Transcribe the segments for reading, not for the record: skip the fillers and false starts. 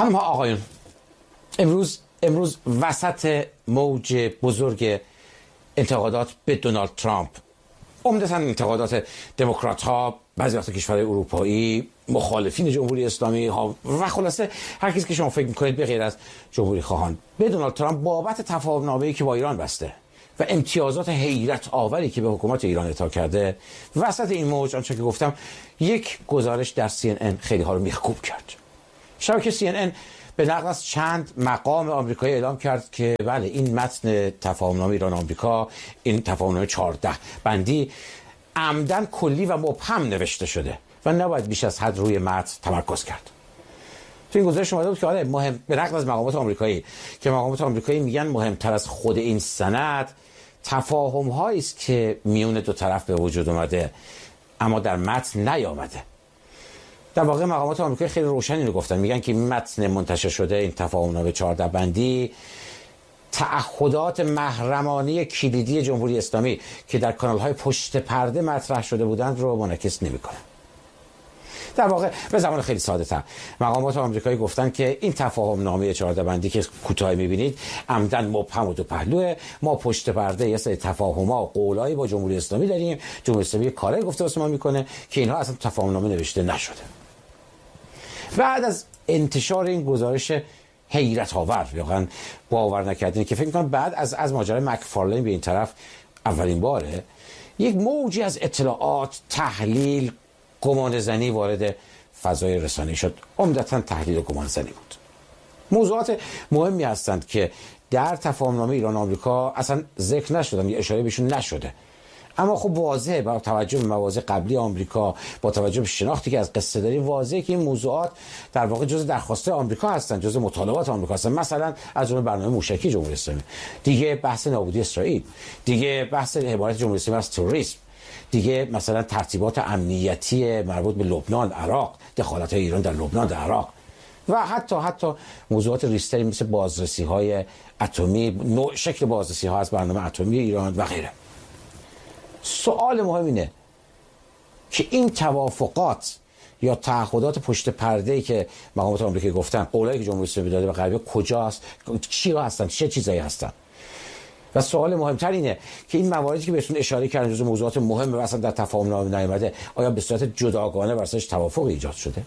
خانم ها آقایون، امروز وسط موج بزرگ انتقادات به دونالد ترامپ، عمدتاً انتقادات دموکرات ها، بعضی وقتا کشورهای اروپایی، مخالفین جمهوری اسلامی ها و خلاصه هر کسی که شما فکر میکنید به غیر از جمهوری خواهان، به دونالد ترامپ بابت تفاهم‌نامه‌ای که با ایران بسته و امتیازات حیرت آوری که به حکومت ایران اعطا کرده، وسط این موج آنچه که گفتم یک گزارش در CNN خیلی ها رو میخکوب کرد. شبکه CNN به نقل از چند مقام آمریکایی اعلام کرد که بله، این متن تفاهم‌نامه ایران آمریکا، این تفاهم‌نامه 14 بندی عمدن کلی و مبهم نوشته شده و نباید بیش از حد روی متن تمرکز کرد. تو این گزارش اومده بود که آره مهم، به نقل از مقامات آمریکایی، که مقامات آمریکایی میگن مهمتر از خود این سند تفاهم‌هایی است که میون دو طرف به وجود اومده اما در متن نیامده. در واقع مقامات آمریکایی خیلی روشن اینو گفتن، میگن که متن منتشر شده این تفاهم‌نامه 14 بندی تعهدات محرمانه کلیدی جمهوری اسلامی که در کانال‌های پشت پرده مطرح شده بودند رو منعکس نمی‌کنه. در واقع به زبان خیلی ساده‌تر مقامات آمریکایی گفتن که این تفاهم‌نامه 14 بندی که کوتاه می‌بینید عمدن مبهم و دو پهلوه. ما پشت پرده یه سری تفاهم‌ها و قولایی با جمهوری اسلامی داریم، جمهوری اسلامی کارایی گفته واسه ما می‌کنه که اینها اصلا تفاهم‌نامه نوشته نشده. بعد از انتشار این گزارش حیرت آور، واقعا باور نکردنی که فکر می‌کنم بعد از ماجرای مکفارلین به این طرف اولین باره یک موجی از اطلاعات، تحلیل، گمانه‌زنی وارد فضای رسانه‌ای شد. عمدتاً تحلیل و گمانه‌زنی بود. موضوعات مهمی هستند که در تفاهم‌نامه ایران آمریکا اصلا ذکر نشدن یا اشاره بهشون نشده، اما خب واضحه با توجه به مواضع قبلی آمریکا، با توجه به شناختی که از قصه داریم، واضحه که این موضوعات در واقع جزء درخواسته آمریکا هستن، جزء مطالبات آمریکا هستن. مثلا از جمله برنامه موشکی جمهوری اسلامی، دیگه بحث نابودی اسرائیل، دیگه بحث حمایت جمهوری اسلامی از تروریسم، دیگه مثلا ترتیبات امنیتی مربوط به لبنان، عراق، دخالت ایران در لبنان، در عراق و حتی موضوعات ریستری مثل بازرسی‌های اتمی، نوع شکل بازرسی‌ها از برنامه اتمی ایران و غیره. سوال مهم اینه که این توافقات یا تعهدات پشت پرده‌ای که مقامات آمریکایی گفتن، قولایی که جمهوری اسلامی داده به غربی کجاست؟ چیا هستن؟ چه چیزایی هستن؟ و سوال مهمتر اینه که این مواردی که بهشون اشاره کردن جزو موضوعات مهمه و اصلا در تفاهم‌نامه نیامده، آیا به صورت جداگانه واسش توافق ایجاد شده؟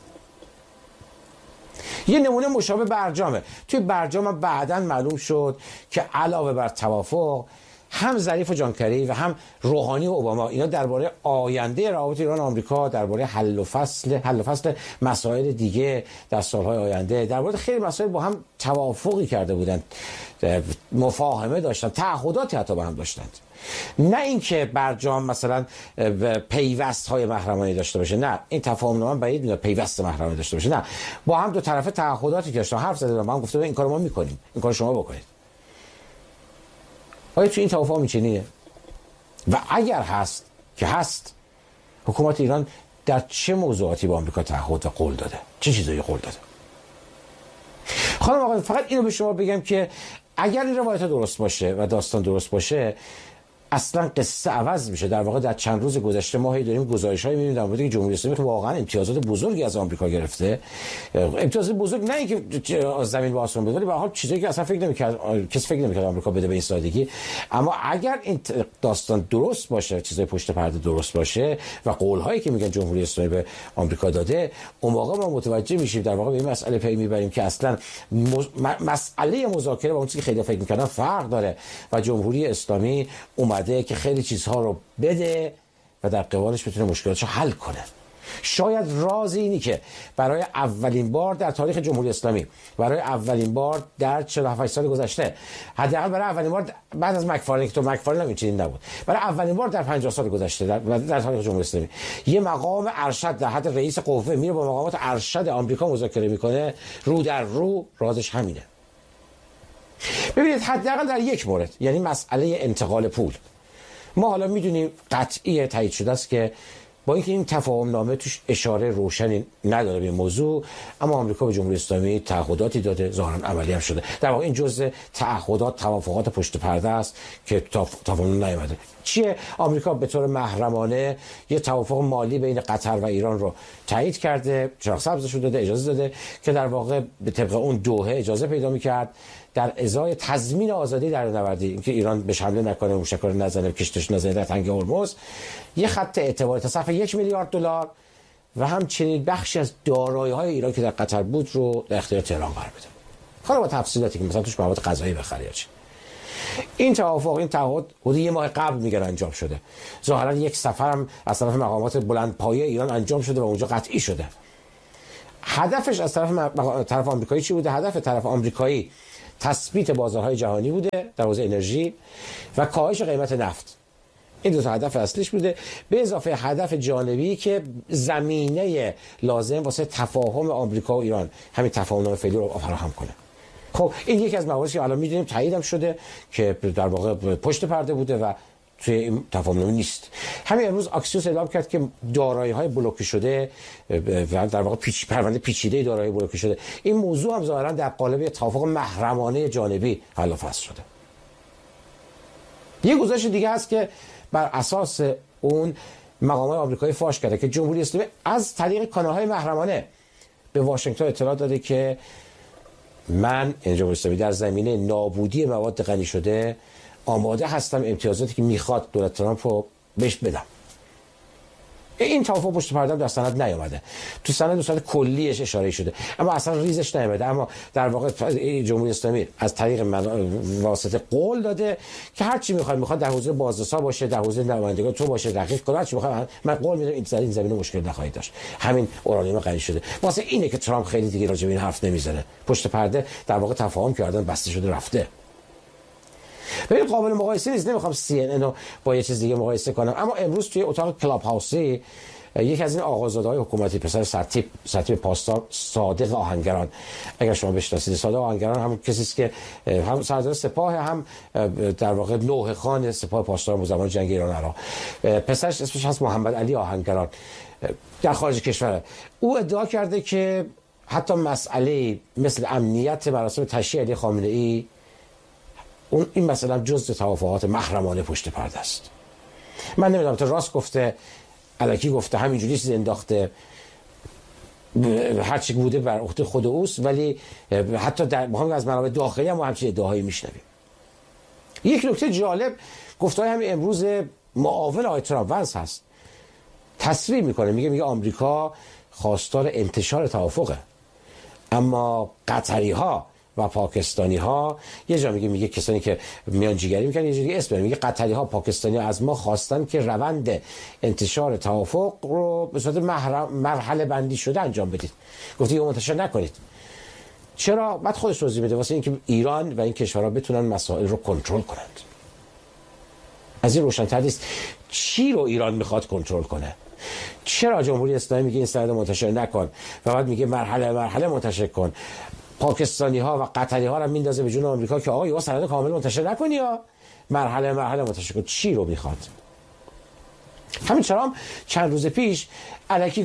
یه نمونه مشابه برجامه. توی برجام بعداً معلوم شد که علاوه بر توافق، هم ظریف و جانکری و هم روحانی و اوباما اینا درباره آینده روابط ایران و آمریکا، درباره حل و فصل مسائل دیگه در سالهای آینده، درباره خیلی مسائل با هم توافقی کرده بودند، مفاهمه داشتن، تعهداتی حتی با هم داشتند. نه اینکه برجام مثلا پیوست های محرمانه داشته باشه، نه، این تفاهم‌نامه بعید میاد پیوست محرمانه داشته باشه، نه، با هم دو طرفه تعهداتی داشتن، حرف زدن، با هم گفته این کارو ما میکنیم، این کارو شما بکنید. آیا تو این توافق میچینیه؟ و اگر هست که هست، حکومت ایران در چه موضوعاتی با آمریکا تعهد و قول داده؟ چه چیزایی قول داده؟ خانم آقایان، فقط اینو به شما بگم که اگر این روایت درست باشه و داستان درست باشه، اصلا قصه عوض میشه. در واقع در چند روز گذشته ما داریم گزارش‌هایی می‌بینیم در مورد که جمهوری اسلامی که واقعا امتیازات بزرگی از آمریکا گرفته، امتیازات بزرگ نه اینکه از زمین به آسمون بده، ولی به هر حال چیزایی که اصلا فکر نمی‌کرد، کسی فکر نمی‌کرد آمریکا بده به این سادگی. اما اگر این داستان درست باشه، چیزای پشت پرده درست باشه و قول‌هایی که میگن جمهوری اسلامی به آمریکا داده، اون موقع ما متوجه میشیم در واقع به این مسئله پی میبریم که اصلا مسئله مذاکره با اون چیزی که خیلی فکر می‌کردن فرق داره و جمهوری اسلامی اومده که خیلی چیزها رو بده و در قبالش بتونه مشکلاتشو حل کنه. شاید راز اینی که برای اولین بار در تاریخ جمهوری اسلامی، برای اولین بار در 47 سال گذشته، حداقل برای اولین بار بعد از مکفارلین، که تو مکفارلین هم چنین نبود، برای اولین بار در 50 سال گذشته در تاریخ جمهوری اسلامی یه مقام ارشد در حد رئیس قوه میره با مقامات ارشد آمریکا مذاکره میکنه، رو در رو، رازش همینه. ببینید حداقل در یک مورد، یعنی مسئله انتقال پول، ما حالا میدونیم قطعی تایید شده است که با اینکه این تفاهم نامه توش اشاره روشنی نداره به موضوع، اما آمریکا به جمهوری اسلامی تعهداتی داده، ظاهرا عملی هم شده. در واقع این جزء تعهدات، توافقات پشت پرده است که تفاهم نیامده. چیه؟ آمریکا به طور محرمانه یه توافق مالی بین قطر و ایران رو تایید کرده، چراغ سبزش رو داده، اجازه داده که در واقع به طبق اون دوحه اجازه پیدا می‌کرد در ازای تضمین آزادی دریانوردی، اینکه ایران به حمله نکنه، موشک نزنه، کشتش نزنه در تنگه هرمز، یه خط اعتباری تا صرف 1 میلیارد دلار و همچنین بخشی از دارایی‌های ایران که در قطر بود رو در اختیار تهران قرار بده. حالا با تفصیلاتی که مثلا توش مواد غذایی بخره یا چی. این توافق، این تعهد حدود 1 ماه قبل میگن انجام شده. ظاهرا یک سفر هم از طرف مقامات بلندپایه ایران انجام شده و اونجا قطعی شده. هدفش از طرف آمریکایی چی بوده؟ هدف طرف آمریکایی تثبیت بازارهای جهانی بوده در حوزه انرژی و کاهش قیمت نفت. این دو تا هدف اصلیش بوده، به اضافه هدف جانبی که زمینه لازم واسه تفاهم آمریکا و ایران، همین تفاهم فعلی رو فراهم کنه. خب این یکی از مواردی که الان می‌دونیم تایید هم شده که در واقع پشت پرده بوده و توی این تفاهم نیست. همین امروز اکسیوس اعلام کرد که دارایی‌های بلوکه شده و در واقع پرونده پیچیده دارایی بلوکه شده، این موضوع هم ظاهرا در قالب توافق محرمانه جانبی حل و فصل شده. یه گزارش دیگه هست که بر اساس اون مقامات آمریکایی فاش کرده که جمهوری اسلامی از طریق کانال‌های محرمانه به واشنگتن اطلاع داده که من جمهوری اسلامی در زمینه نابودی مواد غنی شده آماده هستم امتیازاتی که میخواد دولت ترامپ رو بهش بدم. این توافق پشت پرده در سند نیامده، تو سند کلیش اشاره شده اما اصلا ریزش نیامده. اما در واقع جمهوری اسلامی از طریق واسطه قول داده که هر چی میخواد در حوزه بازرسا باشه، در حوزه نمایندگان تو باشه، رقیق کنه، هر چی میخواد من قول میدم این زمینه مشکل نخواهید داشت. همین اورانیوم غنی شده. واسه اینه که ترامپ خیلی دیگه راجع به این حرف نمیزنه. پشت پرده در واقع تفاهم کردن، بسته شده، رفته. ببین قابل مقایسه نیست، نمیخوام CNN رو با یه چیز دیگه مقایسه کنم، اما امروز توی اتاق کلاب هاوسی یکی از این آقازاده‌های حکومتی، پسر سرتیپ پاسدار صادق آهنگران، اگر شما بشناسید، صادق آهنگران همون کسی است که هم سردار سپاه، هم در واقع لوح خان سپاه پاسدار زمان جنگ ایران عراق. پسرش اسمش هست محمد علی آهنگران، در خارج کشور. او ادعا کرده که حتی مسئله مثل امنیت مراسم تشییع علی خامنه‌ای، این مثلا جزء توافقات محرمانه پشت پرده است. من نمیدونم تو راست گفته، الکی گفته، همینجوری چیز انداخته، هر چی بوده بر عهده خود اوست، ولی حتی در از منابع داخلی هم همچین ادعاهایی میشنویم. یک نکته جالب گفتهای همین امروز معاون آقای ترامپ ونس هست، تصریح میکنه، میگه آمریکا خواستار انتشار توافقه، اما قطری ها و پاکستانی ها، یه جا میگه کسانی که میانجیگری میکنن، یه جوری اسم میگه قطری ها، پاکستانی ها از ما خواستن که روند انتشار توافق رو به صورت مرحله بندی شده انجام بدید. گفتی منتشر نکنید. چرا؟ بعد خودش توضیح میده واسه اینکه ایران و این کشورها بتونن مسائل رو کنترل کنند. از این روشن‌تر نیست چی رو ایران میخواد کنترل کنه. چرا جمهوری اسلامی میگه این سند منتشر نکن و بعد میگه مرحله مرحله منتشر کن؟ پاکستانی ها و قطری ها رو میندازه به جون آمریکا که آقا یه سند کامل منتشر نکنی یا مرحله مرحله منتشر کن. چی رو میخواد؟ همین چرا چند روز پیش الکی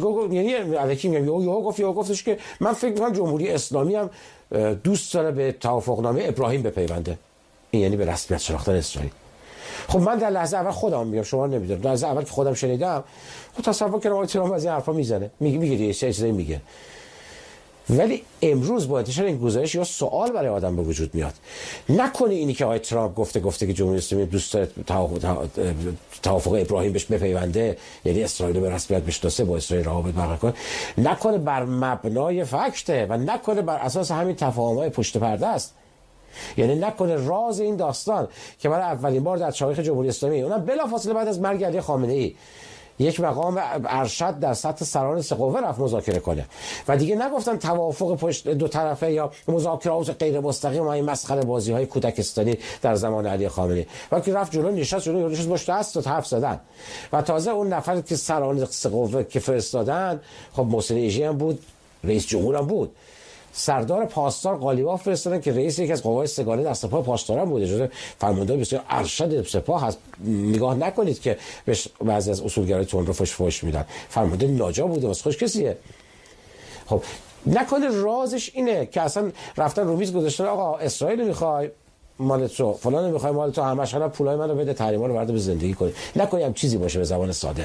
گفتش که من فکر می‌کنم جمهوری اسلامی هم دوست داره به توافقنامه ابراهیم بپیونده. این یعنی به رسمیت شناختن اسرائیل. خب من در لحظه اول خودم میگم، شما نمیدونم، در لحظه اول که خودم شنیدم خب تصور کردم ترامپ از این حرفا میزنه، میگه یه چیزی میگه. ولی امروز با انتشار این گزارش یا سوال برای آدم به وجود میاد، نکنه اینی که آقای ترامپ گفته که جمهوری اسلامی دوست داره توافق ابراهیم بهش بپیونده، یعنی اسرائیل رو به رسمیت بشناسه، با اسرائیل روابط برقرار کنه، نکنه بر مبنای فکته و نکنه بر اساس همین تفاهم‌های پشت پرده است. یعنی نکنه راز این داستان که برای اولین بار در تاریخ جمهوری اسلامی، اونم بلافاصله بعد از مرگ علی خامنه‌ای، یک مقام ارشد در سطح سران سه قوه رفت مذاکره کنه و دیگه نگفتن توافق پشت دو طرفه یا مذاکرات غیر مستقیم و این مسخره بازی های کودکستانی در زمان علی خامنه‌ای، وقتی رفت جلو نشست باش دست و حرف زدن. و تازه اون نفر که سران سه قوه که فرستادن، خب محسن ایژی هم بود، رئیس جمهور هم بود، سردار پاسدار قالیباف فرستادن که رئیس یکی از قوای سگانه در سپاه پاسداران بوده، جزو فرمانده بسیار ارشد سپاه هست. نگاه نکنید که بهش بعضی از اصولگرای تندرو فوش میدن. فرمانده ناجا بوده، واسه خوش کسیه. خب نکنه رازش اینه که اصلا رفتن رو میز گذاشتن آقا اسرائیل میخوای مال تو، فلان میخوای مال تو، همش حالا پولای منو بده، تحریما رو برد به زندگی کنی. نکنه هم چیزی باشه به زبان ساده.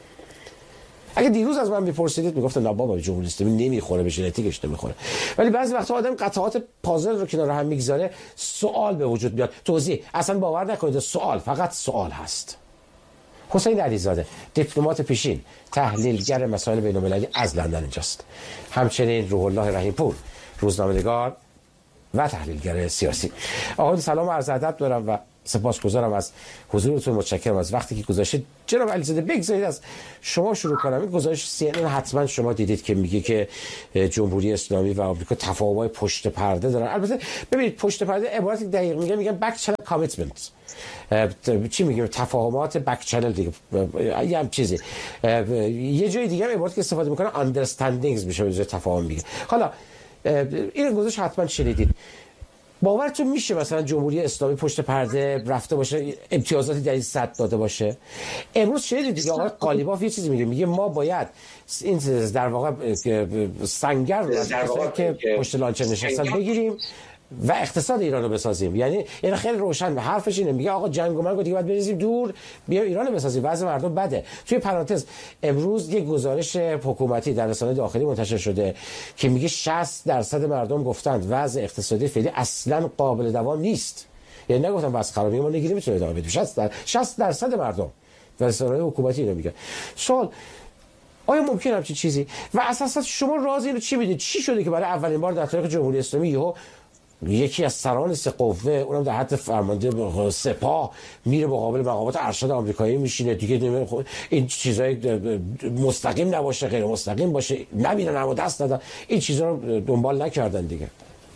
اگه دیروز از من میپرسیدید میگفتم نه بابا جمهوری اسلامی نمیخوره، به ژنتیکش نمیخوره. ولی بعضی وقتا آدم قطعات پازل رو کنار هم میگذاره، سوال به وجود میاد. توضیح اصلا باور نکنید، سوال فقط سوال هست. حسین علیزاده دیپلمات پیشین، تحلیلگر مسائل بین‌المللی از لندن اینجاست. همچنین روح الله رحیم‌پور، روزنامه‌نگار و تحلیلگر سیاسی. آقا سلام و عرض ادب دارم و سپاسگزارم از حضورتون، متشکرم از وقتی که گذاشتید. جناب علیزاده بگذارید از شما شروع کنم. این گزارش CNN حتما شما دیدید که میگه که جمهوری اسلامی و آمریکا تفاهم‌های پشت پرده دارن. البته ببینید پشت پرده عبارت دقیق میگن بک چنل کامیتمنت، چی میگیم، تفاهمات بک چنل دیگه، یه هم چیزی. یه جای دیگه هم عبارتی که استفاده میکنه اندرستندینگز میشه، به جای تفاهم میگه. حالا این گزارش حتما شنیدید. باورتون میشه مثلا جمهوری اسلامی پشت پرده رفته باشه امتیازاتی در این سطح داده باشه؟ امروز شنیدید دیگه آقای قالیباف یه چیزی میگه ما باید این در واقع سنگر رو که پشت لانچر نشستن بگیریم و اقتصاد ایران رو بسازیم. یعنی خیلی روشن حرفش اینه، میگه آقا جنگ و مرگ دیگه باید بریزیم دور، بیا ایران رو بسازیم، وضع مردم بده. توی پرانتز امروز یک گزارش حکومتی در رسانه داخلی منتشر شده که میگه 60% مردم گفتند وضع اقتصادی فعلی اصلا قابل دوام نیست. یعنی نگفتم وضع خرابه، ما نگیریم میتونه ادامه بده. 60% مردم در رسانه حکومتی اینو میگه. سوال آیا ممکنه همچین چیزی؟ و اساسا شما راز اینو چی میدید؟ چی شده که برای اولین بار در تاریخ جمهوری اسلامی یکی از سران سه قوه، اونم در حد فرمانده سپاه، میره مقابل مقامات ارشد آمریکایی میشینه دیگه؟ این چیزای مستقیم نباشه، غیر مستقیم باشه، نبینن اما دست ندن، این چیزا رو دنبال نکردن دیگه.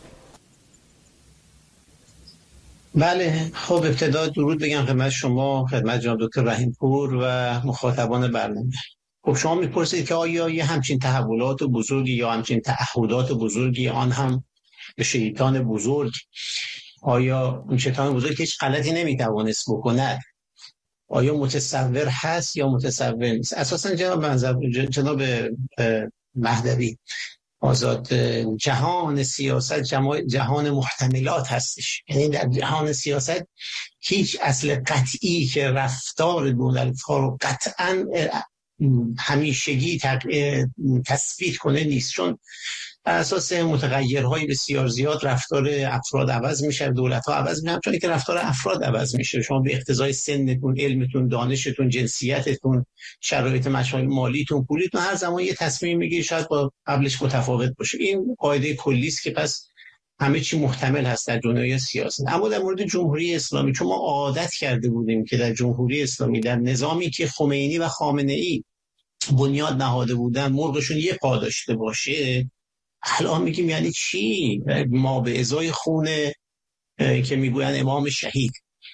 بله، خب ابتدا درود بگم خدمت شما، خدمت جناب دکتر رحیم‌پور و مخاطبان برنامه. خب شما میپرسید که آیا یه همچین تحولات بزرگی یا همچین تعهدات بزرگی، آن هم به شیطان بزرگ، آیا این شیطان بزرگ که هیچ غلطی نمیتوانست بکند، آیا متصور هست یا متصور نیست؟ اساسا جناب مهدوی آزاد، جهان سیاست جهان محتملات هستش. یعنی در جهان سیاست هیچ اصل قطعی که رفتار دولت‌ها رو قطعاً همیشگی تثبیت کنه نیست، چون بر اساس متغیرهای بسیار زیاد رفتار افراد عوض میشه، دولت‌ها عوض میشن، چون که رفتار افراد عوض میشه. شما به اقتضای سنتون، علمتون، دانشتون، جنسیتتون، شرایط مالیتون، پولیتون، هر زمان یه تصمیم میگیرید شاید با قبلش متفاوت باشه. این قاعده کلی است که پس همه چی محتمل هست در دنیای سیاست. اما در مورد جمهوری اسلامی، چون ما عادت کرده بودیم که در جمهوری اسلامی، در نظامی که خمینی و خامنه‌ای بنیاد نهاده بودن، مرغشون یه پا داشته باشه، الان میگیم یعنی چی؟ ما به ازای خون که میگوین امام شهید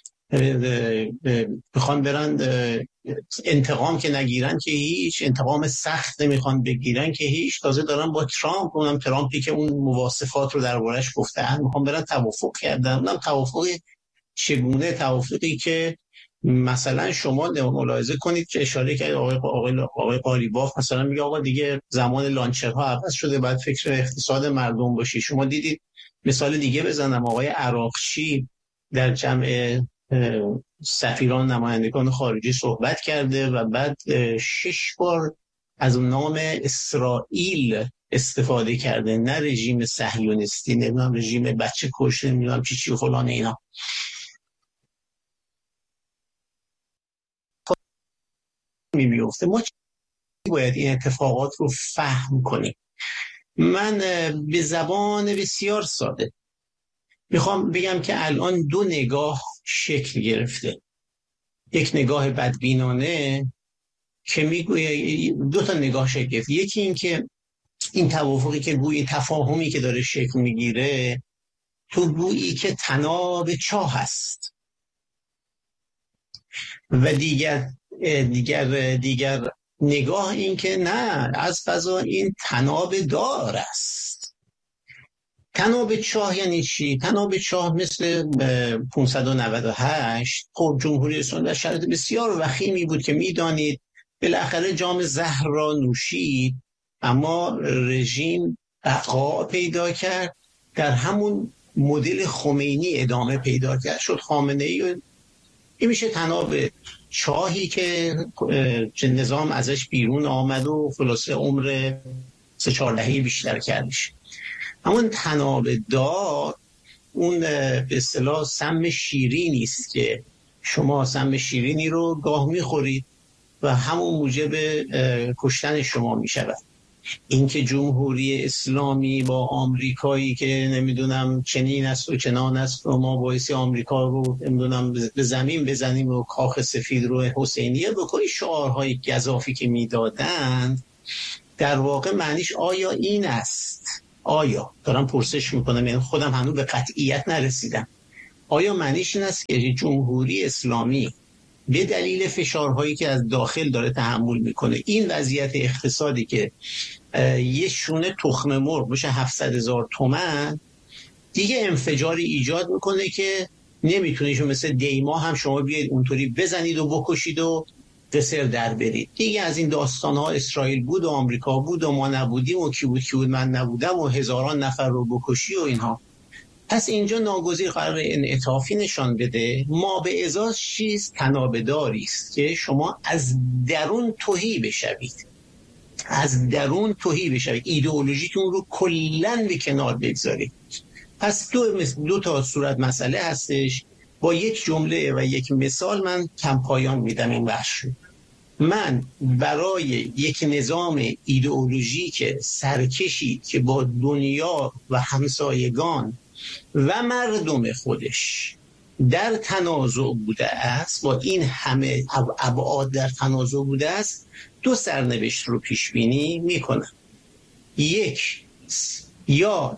میخوان برن انتقام که نگیرن که هیچ، انتقام سخت نمیخوان بگیرن که هیچ، تازه دارن با ترامپ، اونم ترامپی که اون مواصفات رو دربارش گفتن، میخوان برن توافق کردن. اونم توافق چگونه؟ توافقی که مثلا شما ملاحظه کنید که اشاره کرد آقای قالیباف مثلا میگه آقا دیگه زمان لانچرها عوض شده، بعد فکر اقتصاد مردم باشی. شما دیدید مثال دیگه بزنم، آقای عراقچی در جمع سفیران نمایندگان خارجی صحبت کرده و بعد 6 بار از نام اسرائیل استفاده کرده، نه رژیم صهیونیستی، نمیدونم رژیم بچه کش، نمیدونم چی و فلان اینا. میفته. ما باید این اتفاقات رو فهم کنیم. من به زبان بسیار ساده میخوام بگم که الان 2 نگاه شکل گرفته. یک نگاه بدبینانه که میگویه، 2 تا نگاه شکل گرفته. یکی این که این توافقی که گویی تفاهمی که داره شکل میگیره، تو گویی که طناب چاه هست، و دیگر نگاه این که نه، از قضا این طناب دار است. تناب چاه یعنی چی؟ تناب چاه مثل 598 خب جمهوری اسلامی در شرایط بسیار وخیمی بود که میدانید بالاخره جام زهر را نوشید، اما رژیم بقا پیدا کرد، در همون مدل خمینی ادامه پیدا کرد، شد خامنه ای. این میشه تناب چاهی که نظام ازش بیرون آمد و خلاصه عمر 3-4 دهه بیشتر کردش. همون تناب دار اون به اصطلاح سم شیرینی است که شما سم شیرینی رو گاه میخورید و همون موجب کشتن شما میشود. اینکه جمهوری اسلامی با آمریکایی که نمیدونم چنین است و چنان است و ما باعثی آمریکا رو نمیدونم به زمین بزنیم و کاخ سفید رو حسینیه بکنی، شعارهای گزافی که میدادند، در واقع معنیش آیا این است؟ آیا دارم پرسش میکنم، یعنی خودم هنوز به قطعیت نرسیدم، آیا معنیش این است که جمهوری اسلامی به دلیل فشارهایی که از داخل داره تحمل میکنه، این وضعیت اقتصادی که یه شونه تخم مرغ بشه 700,000 تومان، دیگه انفجاری ایجاد میکنه که نمیتونید مثل دیما هم شما بیاید اونطوری بزنید و بکشید و قصر در برید. دیگه از این داستانها اسرائیل بود و آمریکا بود و ما نبودیم و کی بود من نبودم و هزاران نفر رو بکشی و اینها. پس اینجا ناگزیر قرار انعطافی نشان بده. ما به ازاز چیز تنابداری است که شما از درون تهی بشوید، از درون تهی بشوید، ایدئولوژیتون رو کلن به کنار بگذارید. پس دو تا صورت مسئله هستش. با یک جمله و یک مثال من کم پایان میدم این بحث. من برای یک نظام ایدئولوژیک سرکشی که با دنیا و همسایگان و مردم خودش در تنازع بوده است، با این همه ابعاد در تنازع بوده است، دو سرنوشت رو پیش بینی میکنم. یک، یا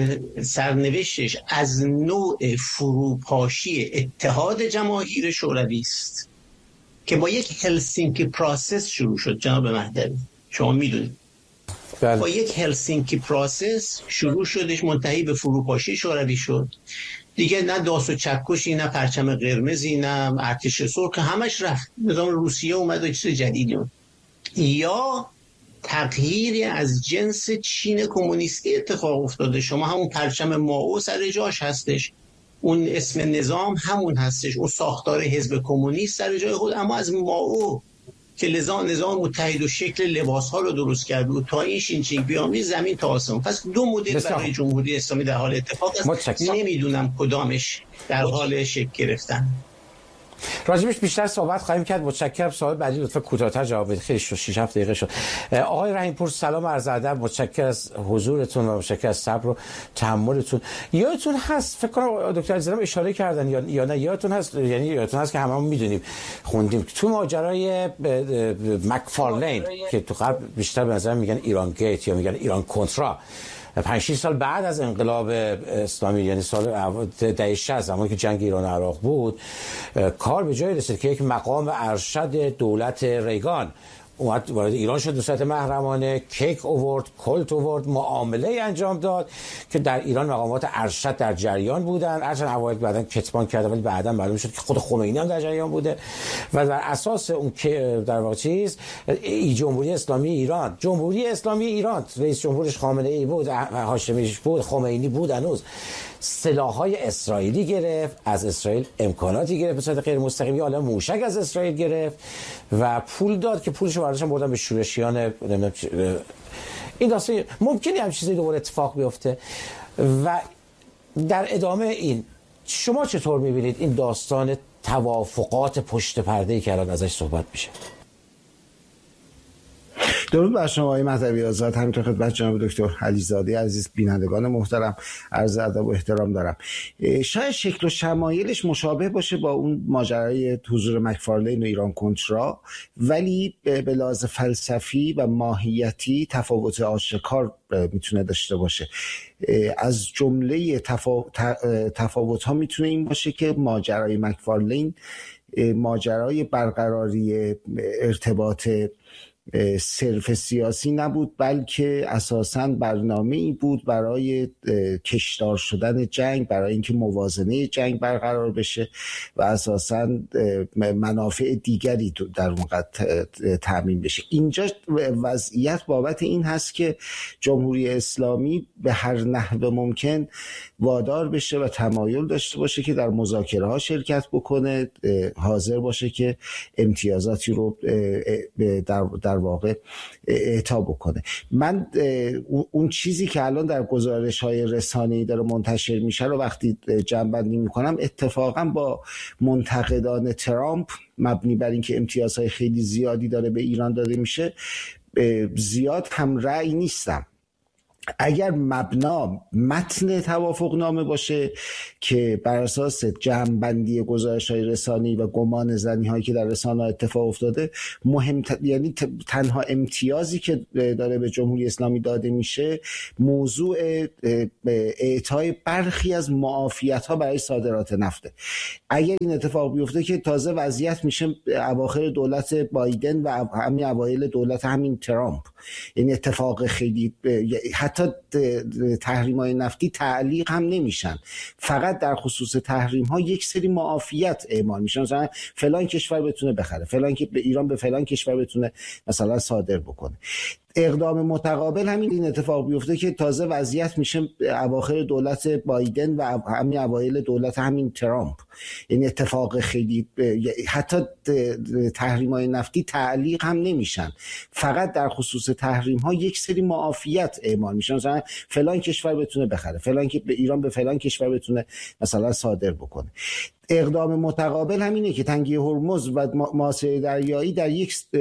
سرنوشتش از نوع فروپاشی اتحاد جماهیر شوروی است که با یک هلسینکی پروسس شروع شد. جناب مهدوی شما میدونید با یک هلسینکی پروسس شروع شدش، منتهی به فروپاشی شوروی شد. دیگه نه داس و چکشی، نه پرچم قرمزی، نه ارتش سرخ، که همش رفت. نظام روسیه اومد و چیز جدیدی اومد. یا تغییری از جنس چین کمونیستی اتفاق افتاده. شما همون پرچم مائو سر جاش هستش، اون اسم نظام همون هستش، اون ساختار حزب کمونیست سر جای خود، اما از مائو که نظام متحد و شکل لباس ها رو درست کرد و تا این شینچینگ بیامی زمین تا آسمون. پس دو مدل برای جمهوری اسلامی در حال اتفاق است. نمیدونم کدامش در حال شکل گرفتن. راجبش بیشتر صحبت خواهیم کرد. متشکرم. سوال بعدی لطفا کوتاه‌تر جواب بدید. خیلی 6-7 دقیقه شد. آقای رحیم پور سلام و عرض ادب. متشکرم از حضورتون و متشکرم از صبر و تحملتون. یادتون هست فکر کنم دکتر عزیزم اشاره کردن یا نه، یادتون هست، یعنی یادتون هست که هممون میدونیم خوندیم تو ماجرای مکفارلین که تو قبل بیشتر به نظر میگن ایران گیت یا میگن ایران کنترا، 5-6 سال بعد از انقلاب اسلامی، یعنی سال دهه 60 زمانی که جنگ ایران و عراق بود، کار به جای رسید که یک مقام ارشد دولت ریگان اومد وارد ایران شد، به صورت محرمانه کیک اوورد، کلت اوورد، معامله انجام داد که در ایران مقامات ارشد در جریان بودن. هرچند اوایل بعداً کتمان کرده ولی بعداً معلوم شد که خود خمینی هم در جریان بوده و بر اساس اون که در واقع چیز جمهوری اسلامی ایران، جمهوری اسلامی ایران، رئیس جمهورش خامنه ای بود، هاشمیش بود، خمینی بود، هنوز سلاح‌های اسرائیلی گرفت، از اسرائیل امکاناتی گرفت به صورت غیر مستقیم، یا حالا موشک از اسرائیل گرفت و پول داد که پولشو برداشتن بردن به شورشیان. این داستان ممکنه هم چیزی دوباره اتفاق بیفته. و در ادامه این شما چطور می‌بینید این داستان توافقات پشت پرده‌ای که الان ازش صحبت میشه؟ درود بر شما آقای مهدوی آزاد، همینطور خدمت جناب دکتر علیزاده عزیز، بینندگان محترم عرض ادب و احترام دارم. شاید شکل و شمایلش مشابه باشه با اون ماجرای حضور مکفارلین و ایران کنترا، ولی به لحاظ فلسفی و ماهیتی تفاوت آشکار میتونه داشته باشه. از جمله تفاوت ها میتونه این باشه که ماجرای مکفارلین ماجرای برقراری ارتباط صرف سیاسی نبود، بلکه اساساً برنامه‌ای بود برای کشدار شدن جنگ، برای اینکه موازنه جنگ برقرار بشه و اساساً منافع دیگری در موقع تامین بشه. اینجا وضعیت بابت این هست که جمهوری اسلامی به هر نحو ممکن وادار بشه و تمایل داشته باشه که در مذاکره ها شرکت بکنه، حاضر باشه که امتیازاتی رو در واقع اعطا بکنه. من اون چیزی که الان در گزارش های رسانه‌ای داره منتشر میشه رو وقتی جمع‌بندی میکنم، اتفاقا با منتقدان ترامپ مبنی بر اینکه امتیازهای خیلی زیادی داره به ایران داده میشه زیاد هم رأی نیستم. اگر مبنا متن توافقنامه باشه که بر اساس جمع‌بندی گزارش‌های رسانه‌ای و گمان زنی‌هایی که در رسانه‌ها اتفاق افتاده، یعنی تنها امتیازی که داره به جمهوری اسلامی داده میشه موضوع اعطای برخی از معافیت‌ها برای صادرات نفته. اگر این اتفاق بیفته که تازه وضعیت میشه اواخر دولت بایدن و همین اوایل دولت همین ترامپ، این اتفاق خیلی حتی تحریم‌های نفتی تعلیق هم نمیشن، فقط در خصوص تحریم‌ها یک سری معافیت اعمال میشن، مثلا فلان کشور بتونه بخره، فلان که به ایران به فلان کشور بتونه مثلا صادر بکنه. اقدام متقابل این اتفاق بیفته که تازه وضعیت میشه اواخر دولت بایدن و همین اوایل دولت همین ترامپ، این اتفاق خیلی حتی تحریم‌های نفتی تعلیق هم نمیشن، فقط در خصوص تحریم‌ها یک سری معافیت اعمال میشن، مثلا فلان کشور بتونه بخره، فلان که به ایران به فلان کشور بتونه مثلا صادر بکنه. اقدام متقابل همینه که تنگه هرمز و ماسه دریایی در یک